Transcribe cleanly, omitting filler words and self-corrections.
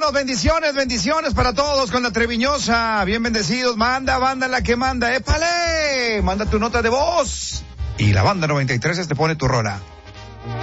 Bienvenidos, bendiciones para todos con la Treviñosa. Bien bendecidos, manda la que manda, épale. Manda tu nota de voz y la banda 93 te pone tu rola.